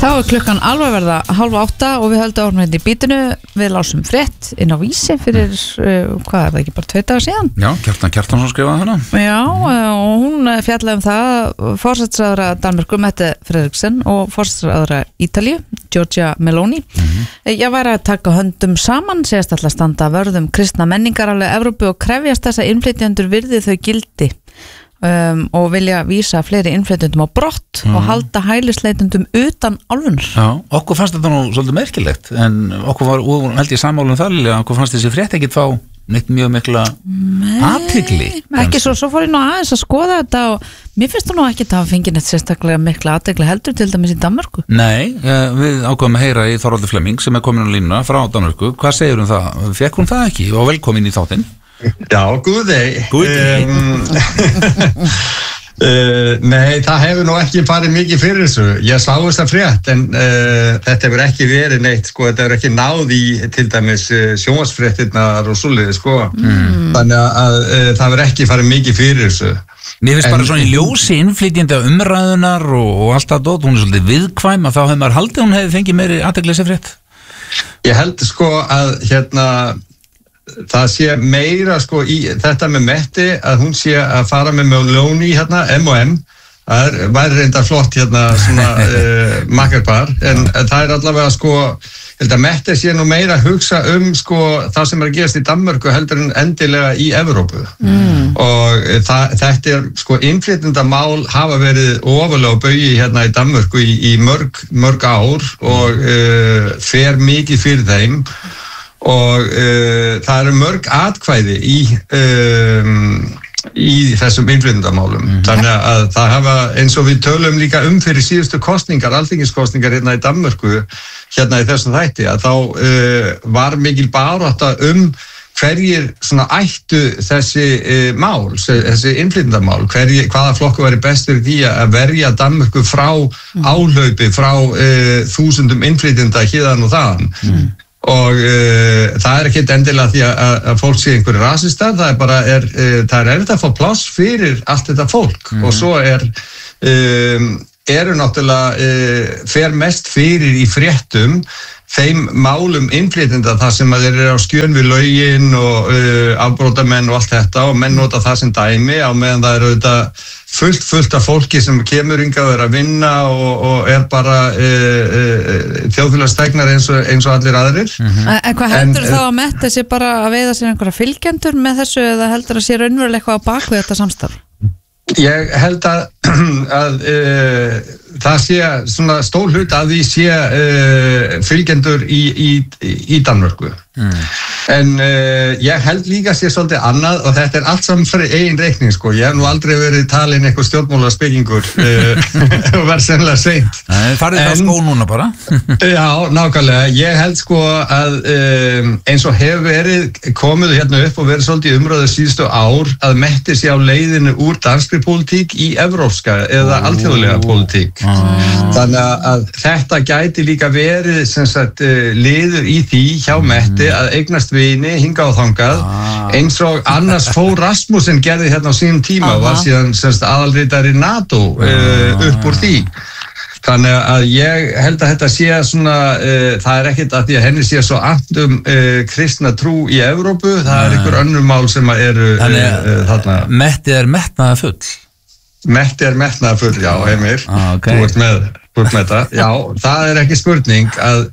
Þá klukkan alveg verða 7:30 og við höldum áfram hérna í bítinu. Við lásum frétt inn á Vísi fyrir, hvað það ekki, bara 2 dagar síðan? Já, Kjartansson skrifaði hana. Já, og hún fjallaði það, forsætisráðherra Danmörku, Mette Frederiksen, og forsætisráðherra Ítalíu, Giorgia Meloni. Ég væri að taka höndum saman, segist alltaf standa vörðum kristna menningararfleið Evrópu og krefjast þess að innflytjendur virði þau gildi. Og vilja vísa fleiri innflytjendum á brott og halda hælisleitendum utan álfunar. Já, okkur fannst þetta nú svolítið merkilegt, en okkur var held ég sammála það, okkur fannst þessi frétt ekkit fá neitt mjög mikla athygli. Ekki svo fór ég nú aðeins að skoða þetta og mér finnst þú nú ekki að hafa fengið neitt sérstaklega mikla athygli heldur til dæmis í Danmörku. Nei, við ákveðum að heyra í Þorvaldur Flemming sem komin á línuna frá Danmörku. Hvað segir það? Fékk hún það ekki? Og velkomin í þáttinn. Já, góði. Nei, það hefur nú ekki farið mikið fyrir þessu. Ég sá þess að frétt, en þetta hefur ekki verið neitt, sko, þetta hefur ekki náð í til dæmis sjónvarpsfréttirnar og svoleiðis, sko. Þannig að það hefur ekki farið mikið fyrir þessu. Mér finnst bara svona í ljósi innflytjandi umræðunar og allt það dót, hún svolítið viðkvæm, að þá hefur maður haldið hún hefði fengið meiri athygli þessi frétt. Ég held sko að það sé meira sko í þetta með Metti að hún sé að fara með Meloni hérna, M&M, það væri reyndar flott hérna svona makkarpar, en það allavega sko, ég held að Metti sé nú meira að hugsa sko það sem að gerast í Danmörku heldur en endilega í Evrópu. Og þetta sko innflytjendamál hafa verið ofarlega á baugi hérna í Danmörku í mörg ár og fer mikið fyrir þeim. Og það eru mörg atkvæði í þessum innflytjendamálum. Þannig að það hafa, eins og við tölum líka fyrir síðustu kosningar, alþingiskosningar hérna í Danmörku, hérna í þessum þætti, að þá var mikil barátta hverjir svona ættu þessi mál, þessi innflytjendamál, hvaða flokkur væri best fyrir því að verja Danmörku frá áhlaupi, frá þúsundum innflytjenda héðan og þaðan. Og það ekkert endilega því að fólk sé einhverju rasistar, það bara það erfitt að fá pláss fyrir allt þetta fólk og svo eru náttúrulega fer mest fyrir í fréttum þeim málum innflytjenda þar sem að þeir eru á skjön við lögin og afbrotamenn og allt þetta og menn nota það sem dæmi á meðan það eru auðvitað fullt af fólki sem kemur hingað og að vinna og bara þjóðfélagsþegnar eins og allir aðrir. En hvað heldur þá að Mette sé bara að veiða sér einhverja fylgjendur með þessu eða heldur að sé raunverulega eitthvað á bak við þetta samstarf? Ég held að það sé svona stór hlut að því sé fylgjendur í Danmörku. En ég held líka sé svolítið annað og þetta allt saman fyrir eigin reikning sko. Ég hef nú aldrei verið talin eitthvað stjórnmálaspekingur og verð sennilega seint. Farið það skó núna bara. Já, nákvæmlega. Ég held sko að eins og hefur verið komið hérna upp og verið svolítið umræðu síðustu ár að Metti sé á leiðinu úr danskri pólitík í evrópska eða alþjóðlega pólitík. Þannig að þetta gæti líka verið sem sagt liður í því hjá Metti að eignast vini hingað og þangað eins og Anders Fogh Rasmussen gerði hérna á sínum tíma og var síðan aðalritari NATO upp úr því. Þannig að ég held að þetta sé svona, það ekkert að því að henni sé svo annt kristna trú í Evrópu, það einhver önnur mál sem eru þarna. Metti metnaðarfull. Metti metnaðarfull, já, Heimir. Okay. Þú ert með þetta. Já, það ekki spurning að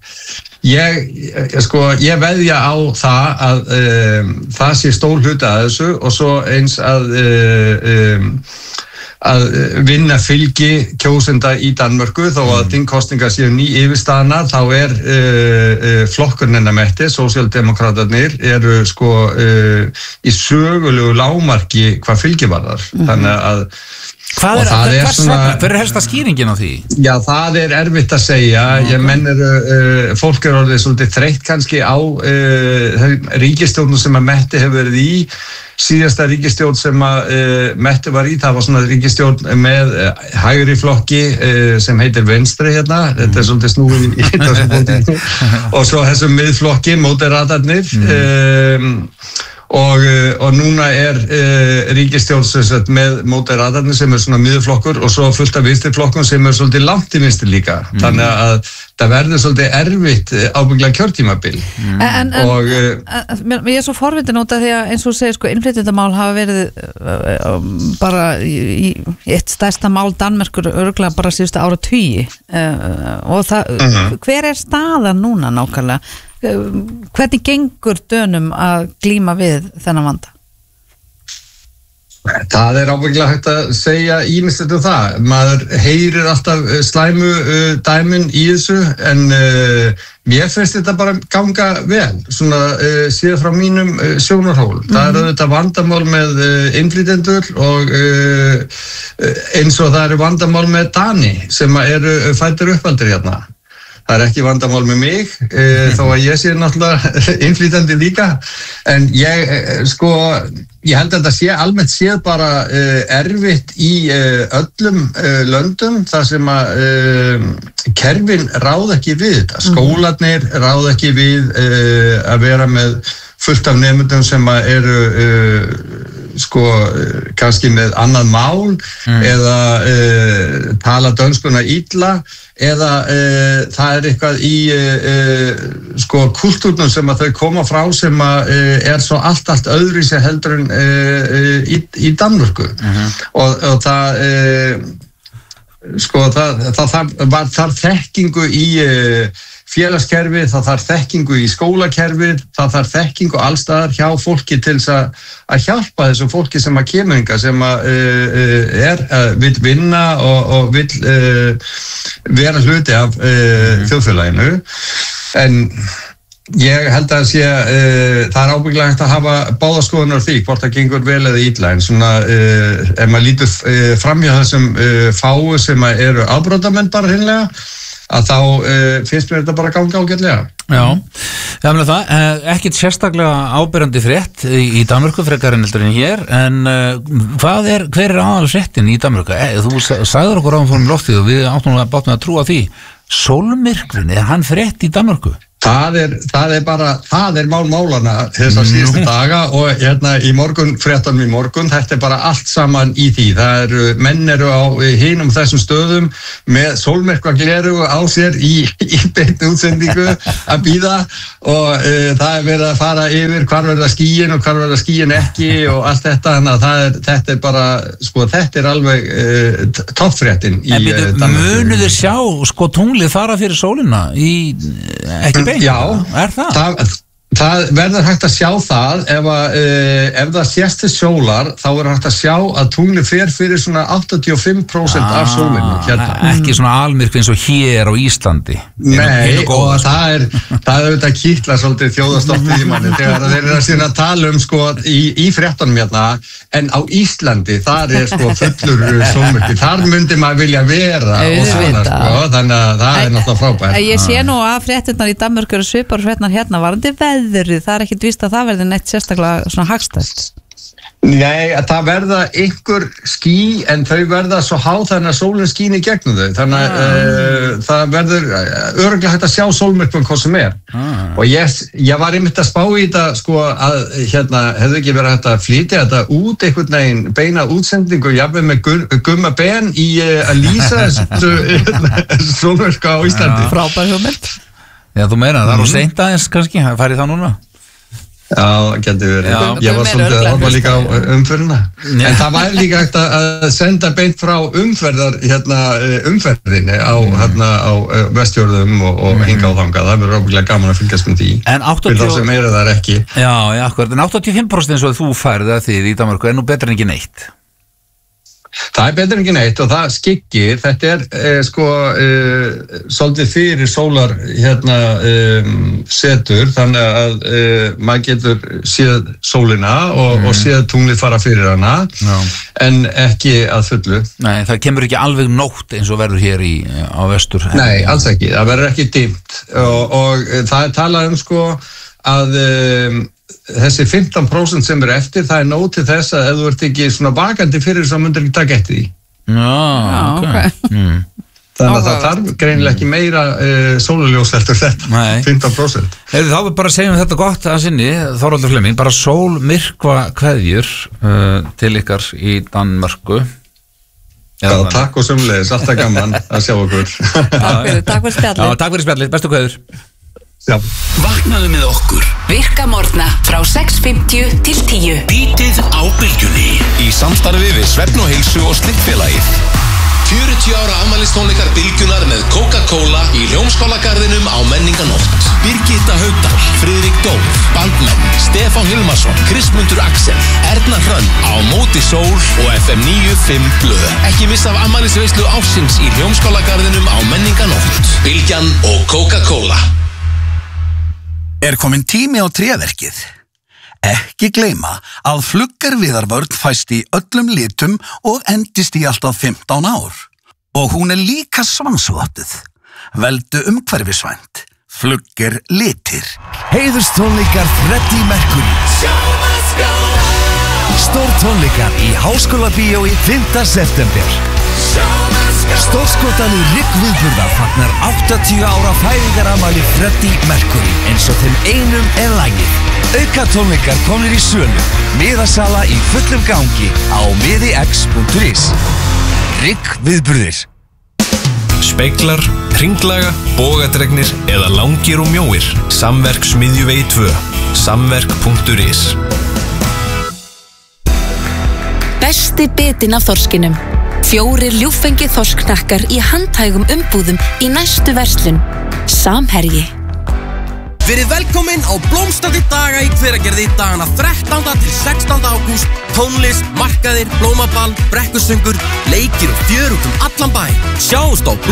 ég veðja á það að það sé stór hluti að þessu og svo eins að vinna fylgi kjósenda í Danmörku þó að þingkosningar séu yfirstaðnar þá flokkurinn hennar Metti, sósíaldemókratarnir eru sko í sögulegu lágmarki hvað fylgi varðar. Þannig að hver helsta skýringin á því? Já, það erfitt að segja. Ég mennir, fólk orðið svolítið þreytt kannski á ríkisstjórnum sem að Metti hefur verið í. Síðasta ríkisstjórn sem að Metti var í, það var svona ríkisstjórn með hægri flokki sem heitir Venstre hérna. Þetta svolítið snúið í þessum bótinu. Og svo þessum miðflokki, moderatarnir. og núna ríkisstjórn með Moderaterni sem svona miðflokkur og svo fullt af vinstriflokkum sem svolítið langt í vinstri líka. Þannig að það verður svolítið erfitt ábyggilega kjörtímabil. Ég svo forvitin út af því að eins og segir sko innflytjendamál hafa verið bara í eitt stærsta mál Danmerkur örugglega bara síðustu áratugi og það, hver staðan núna nákvæmlega? Hvernig gengur Dönum að glíma við þennan vanda? Það ábyggilega hægt að segja ýmislegt það. Maður heyrir alltaf slæmu dæmin í þessu en mér finnst þetta bara ganga vel, svona séð frá mínum sjónarhól. Það auðvitað vandamál með innflytjendur og eins og það eru vandamál með Dani sem eru fæddir uppaldir hérna. Það ekki vandamál með mig, þó að ég sé náttúrulega innflytjandi líka, en ég held að þetta sé almennt séð bara erfitt í öllum löndum þar sem að kerfin ráð ekki við þetta. Skólarnir ráð ekki við að vera með fullt af nemendum sem að eru kannski með annað mál eða tala dönskuna illa eða það eitthvað í kultúrnum sem að þau koma frá sem að svo allt öðruvísi heldur en í Danmörku og það þarf þekkingu í félagskerfi, það þarf þekkingu í skólakerfi, það þarf þekkingu allstaðar hjá fólki til þess að hjálpa þessum fólki sem að kemur hingað sem að vill vinna og vill vera hluti af þjóðfélaginu. En ég held að það ábyggilega hægt að hafa báðar skoðunar því hvort það gengur vel eða illa, en svona ef maður lítur framhjá þessum fáu sem eru afbrotamenn bara hreinlega, að þá finnst mér þetta bara ganga ágætlega. Já, ég meina það, ekkert sérstaklega áberandi frétt í Danmörku frekar en heldur en hér, en hver aðal fréttin í Danmörku? Þú sagður okkur áðan fórum loftið og við áttum að trúa því. Sólmyrkvinn, hann frétt í Danmörku? Það er málana þessar síðustu daga og hérna í morgun, fréttanum í morgun, þetta bara allt saman í því. Menn eru á hinum þessum stöðum með sólmyrkvagleru á sér í beinni útsendingu að bíða og það verið að fara yfir hvar verða skýin og hvar verða skýin ekki og allt þetta, þannig að þetta bara, þetta alveg toppfréttin í Danmörku. En munu þið sjá tunglið fara fyrir sólina í ekki? Já, það verður hægt að sjá það ef það sést til sólar þá er hægt að sjá að tungli fer fyrir svona 85% af sólinu hérna. Ekki svona almyrkvi eins og hér á Íslandi. Nei, og það auðvitað kýtla svolítið þjóðarstoppið í manni þegar þeir eru að síðan að tala í fréttunum hérna, en á Íslandi þar er fullur sólmyrkvi, þar myndi maður vilja vera og svona þannig að það er náttúrulega frábært. Ég sé nú að frétturnar í Danmörku eru svipar frétturnar hérna varandi veðrið, það er ekkit víst að það verði neitt sérstaklega svona hagstætt. Nei, að það verða einhver ský en þau verða svo há þannig að sólinn skín í gegnum þau, þannig að það verður örugglega hægt að sjá sólmyrkvann hvað sem er. Og ég var einmitt að spá í þetta að hefði ekki verið hægt að flytja þetta út einhvern veginn beina útsendingu, jafnvel með Gumma Ben í að lýsa þessu sólmyrkva á Íslandi. Frábær hugmynd. Já, þú meina, það er seint aðeins kannski, farið það núna? Já, getur verið. Ég var svolítið að horfa líka á umferðina. En það var líka hægt að senda beint frá umferðinni á Vestfjörðum og hinga á þangað. Það verður ábyggilega gaman að fylgjast með því. Fyrir þá sem eru þar ekki. Já, akkurat. En 85% eins og þú færið að þið í Danmörku er nú betur en ekki neitt. Það er betur en ekki neitt og það skyggir, þetta er svolítið fyrir sólar setur, þannig að maður getur séð sólina og séð tunglið fara fyrir hana, en ekki að fullu. Nei, það kemur ekki alveg nótt eins og verður hér á vestur. Nei, alls ekki, það verður ekki dimmt og það er talað að þessi 15% sem eru eftir, það er nóg til þess að ef þú ert ekki svona vakandi fyrir þess að myndir ekki taka eftir því. Já, ok. Þannig að það þarf greinilega ekki meira sólarljós heldur þetta, Nei. 15%. Þá við bara segjum þetta gott að sinni, Þorvaldur Flemming, bara sólmyrkva kveðjur til ykkar í Danmörku. Já, takk og sömuleiðis, alltaf gaman að sjá okkur. Takk fyrir spjallið. Já, takk fyrir spjallið, bestu kveður. Já. Vaknaðu með okkur. Virka morgna frá 6:50 til 10. Bítið á bylgjunni. Í samstarfi við Svefn og Heilsu og Slikkfélagið. 40 ára afmælistónleikar Bylgjunar með Coca-Cola í Hljómskálagarðinum á Menninganótt. Birgitta Haugdal, Friðrik Dór, bandmenn, Stefán Hilmarsson, Kristmundur Axel, Erna Hrönn á Móti Sól og FM 95 Blöð. Ekki missa af afmælisveislu ársins í Hljómskálagarðinum á Menninganótt. Bylgjan og Coca-Cola. Komin tími á tréverkið? Ekki gleyma að fluggarviðarvörn fæst í öllum litum og endist í alltaf 15 ár. Og hún líka svansvottuð. Veldu umhverfisvænt. Fluggar litir. Heiðurstónleikar Freddie Mercury. Stórtónleikar í Háskólabíói 5. september. Stórskotanir Rikk Viðburðar fagnar 80 ára fæðingarafmæli Freddie Mercury eins og þeim einum lagið. Aukatónleikar komnir í sölu. Miðasala í fullum gangi á miðix.is. Rikk Viðburðir. Speglar, hringlaga, bogadregnir eða langir og mjóir. Samverk Smiðjuvegi 2. Samverk.is. Besti bitinn af þorskinum. 4 ljúffengið þorsknakkar í handhægum umbúðum í næstu verslun. Samherji. Verið velkomin á blómstandi daga í Hveragerði dagana 13. til 16. ágúst. Tónlist, markaðir, blómaball, brekkusöngur, leikir og fjör út allan bæ. Sjáumst á